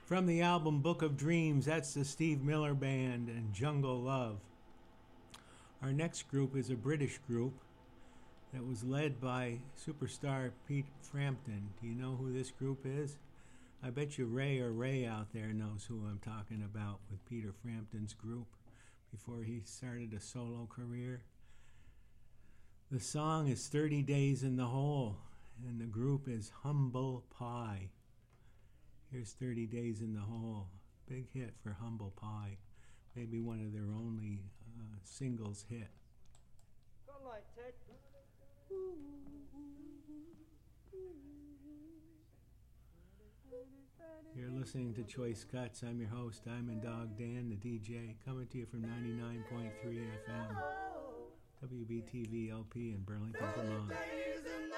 From the album Book of Dreams, that's the Steve Miller Band and Jungle Love. Our next group is a British group that was led by superstar Pete Frampton. Do you know who this group is? I bet you Ray out there knows who I'm talking about with Peter Frampton's group before he started a solo career. The song is 30 Days in the Hole, and the group is Humble Pie. Here's 30 Days in the Hole. Big hit for Humble Pie. Maybe one of their only singles hit. Got light, Ted. You're listening to Choice Cuts. I'm your host, Diamond Dog Dan, the DJ, coming to you from 99.3 FM, WBTV LP in Burlington, Vermont.